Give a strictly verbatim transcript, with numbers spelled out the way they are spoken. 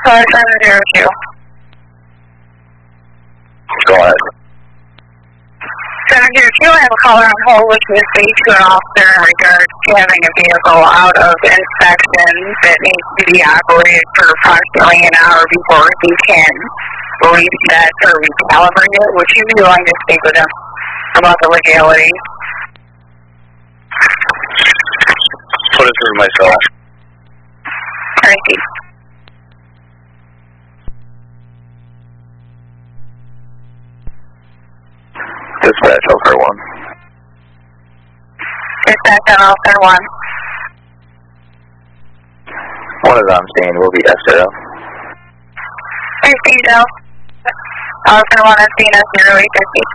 Car seven zero two. Go ahead. seven zero two, I have a caller on hold which is speak to an officer in regards to having a vehicle out of inspection that needs to be operated for approximately an hour before he can reset or recalibrate it. Would you be willing to speak with him about the legality? Put it through myself. Thank you. Dispatch Officer one. Dispatch on Officer one. One is on scene, will be S zero. Thank you, Joe. Officer one on scene, S zero eight fifty.